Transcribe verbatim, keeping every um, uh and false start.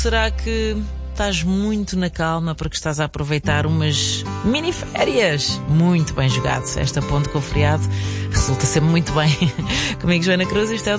Será que estás muito na calma porque estás a aproveitar umas mini férias? Muito bem jogado. Esta ponte com o feriado resulta sempre muito bem. Comigo, Joana Cruz, isto é o